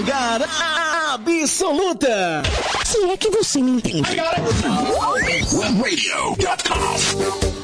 lugar absoluta. Se é que você me entende. Radio.com